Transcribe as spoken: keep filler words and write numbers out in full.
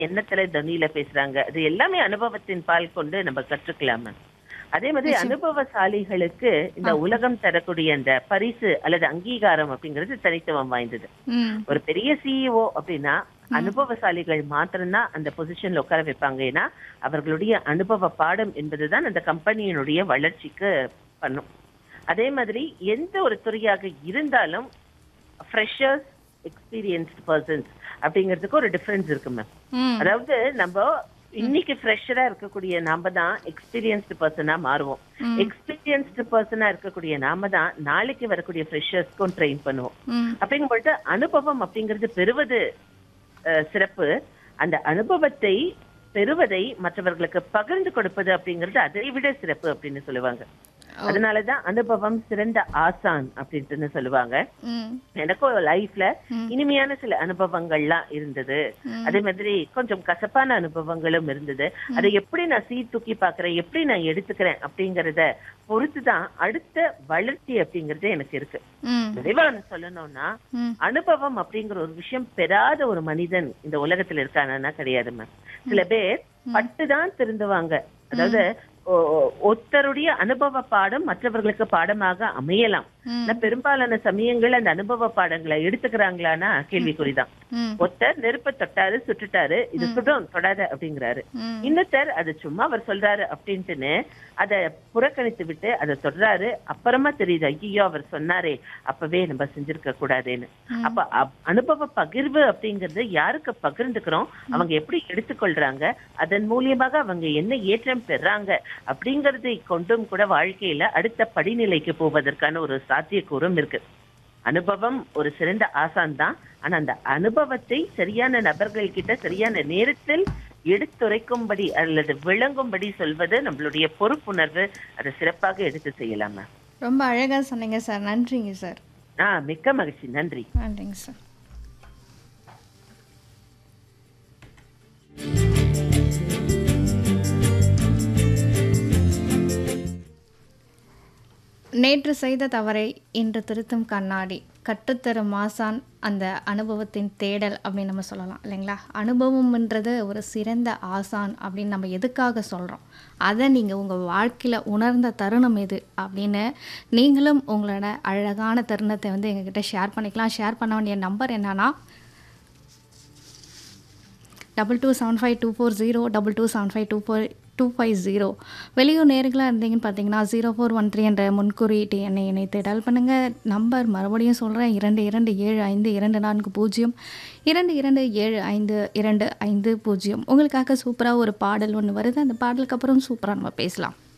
எண்ணத்துல தனியில பேசுறாங்க. அது எல்லாமே அனுபவத்தின் பால் கொண்டு நம்ம கற்றுக்கலாம் மேம். அதே மாதிரி நிச்சயம். அனுபவசாலிகளுக்கு இந்த ஆ. உலகம் தரக்கூடிய அந்த பரிசு அல்லது அங்கீகாரம் அப்படிங்கிறது தனித்துவம் வாய்ந்தது. ம். ஒரு பெரிய சிஇஓ அப்படின்னா ம். அனுபவசாலிகள் மாத்திரம்தான் அந்த பொசிஷன்ல உட்கார வைப்பாங்க. ஏன்னா அவர்களுடைய அனுபவ பாடம் என்பதுதான் அந்த கம்பெனியினுடைய வளர்ச்சிக்கு பண்ணும். அதே மாதிரி எந்த ஒரு துறையாக இருந்தாலும் ஃப்ரெஷர்ஸ், எக்ஸ்பீரியன்ஸ்ட் பர்சன்ஸ் அப்படிங்கிறதுக்கு ஒரு டிஃபரன்ஸ் இருக்கு மேம். ம். அதாவது நம்ம இன்னைக்கு ஃப்ரெஷரா இருக்கக்கூடிய நாம தான் எக்ஸ்பீரியன்ஸ்டு பர்சனா மாறுவோம். ம். எக்ஸ்பீரியன்ஸ்டு பர்சனா இருக்கக்கூடிய நாம தான் நாளைக்கு வரக்கூடிய ஃப்ரெஷர்ஸ்க்கும் ட்ரெயின் பண்ணுவோம். ம். அப்படிங்கும் பொழுது அனுபவம் அப்படிங்கிறது பெறுவது அஹ், சிறப்பு. அந்த அனுபவத்தை பெறுவதை மற்றவர்களுக்கு பகிர்ந்து கொடுப்பது அப்படிங்கிறது அதை விட சிறப்பு அப்படின்னு சொல்லுவாங்க. ஓ. அதனாலதான் அனுபவம் சிறந்த ஆசான் அப்படின்ட்டு சொல்லுவாங்க. ம். எனக்கும் லைஃப்ல ம். இனிமையான சில அனுபவங்கள்லாம் இருந்தது. ம். அதே மாதிரி கொஞ்சம் கசப்பான அனுபவங்களும் இருந்தது. அதை எப்படி நான் சீர் தூக்கி பாக்குறேன், எப்படி நான் எடுத்துக்கிறேன் அப்படிங்கறத பொறுத்துதான் அடுத்த வளர்ச்சி அப்படிங்கறது எனக்கு இருக்கு. ம். விரைவா சொல்லணும்னா ம். அனுபவம் அப்படிங்கிற ஒரு விஷயம் பெறாத ஒரு மனிதன் இந்த உலகத்துல இருக்கானா கிடையாது மேம். சில பேர் பட்டுதான் திருந்துவாங்க. அதாவது ஒ- ஒ- ஒருத்தருடைய அனுபவ பாடம் மற்றவர்களுக்கு பாடமாக அமையலாம். ம். ஆனா பெரும்பாலான சமயங்கள் அந்த அனுபவ பாடங்களை எடுத்துக்கிறாங்களான்னா கேள்விக்குறிதான். ம். ஒருத்தர் நெருப்ப தொட்டாரு, சுட்டுட்டாரு, இது சுடும் தொடாத அப்படிங்கிறாரு. ம். இன்னொருத்தர் அது சும்மா அவர் சொல்றாரு அப்படின்ட்டுன்னு அதை புறக்கணித்து விட்டு அதை சொல்றாரு. அப்புறமா தெரியுது, ஐயோ அவர் சொன்னாரே, அப்பவே நம்ம செஞ்சிருக்க கூடாதுன்னு. ம். அப்ப அப்- அனுபவ பகிர்வு அப்படிங்கறது யாருக்கு பகிர்ந்துக்கிறோம், அவங்க எப்படி எடுத்துக்கொள்றாங்க, அதன் மூலியமாக அவங்க என்ன ஏற்றம் பெறாங்க அப்படிங்கறதை கொண்டும் கூட வாழ்க்கையில அடுத்த படிநிலைக்கு போவதற்கான ஒரு சாத்தியக்கூறும் இருக்கு. அனுபவம் ஒரு சிறந்த ஆசான் தான். ஆனா அந்த அனுபவத்தை சரியான நபர்கள் கிட்ட சரியான நேரத்தில் எடுத்துரைக்கும்படி அல்லது விளங்கும்படி சொல்வது நம்மளுடைய பொறுப்புணர்வு. அதை சிறப்பாக எடுத்து செய்யலாமா? ரொம்ப அழகா சொன்னீங்க சார். நன்றிங்க சார். ஆஹ் மிக்க மகிழ்ச்சி. நன்றி. நன்றிங்க சார். நேற்று செய்த தவறை இன்று திருத்தும் கண்ணாடி, கற்றுத்தரும் ஆசான், அந்த அனுபவத்தின் தேடல் அப்படின்னு நம்ம சொல்லலாம் இல்லைங்களா? அனுபவம்ன்றது ஒரு சிறந்த ஆசான் அப்படின்னு நம்ம எதுக்காக சொல்கிறோம், அதை நீங்கள் உங்கள் வாழ்க்கையில் உணர்ந்த தருணம் எது அப்படின்னு நீங்களும் உங்களோட அழகான தருணத்தை வந்து எங்ககிட்ட ஷேர் பண்ணிக்கலாம். ஷேர் பண்ண வேண்டிய நம்பர் என்னன்னா double two seven five two four zero double two seven five two four two five zero. வெளியூர் நேர்களாக இருந்தீங்கன்னு பார்த்தீங்கன்னா ஜீரோ ஃபோர் ஒன் த்ரீ என்ற முன்குறியீட்டு எண்ணை இணைத்து டல் பண்ணுங்கள். நம்பர் மறுபடியும் சொல்கிறேன், இரண்டு இரண்டு ஏழு ஐந்து இரண்டு நான்கு பூஜ்ஜியம் இரண்டு இரண்டு ஏழு ஐந்து இரண்டு ஐந்து பூஜ்ஜியம். உங்களுக்காக சூப்பராக ஒரு பாடல் ஒன்று வருது. அந்த பாடலுக்கு அப்புறம் சூப்பராக நம்ம பேசலாம்.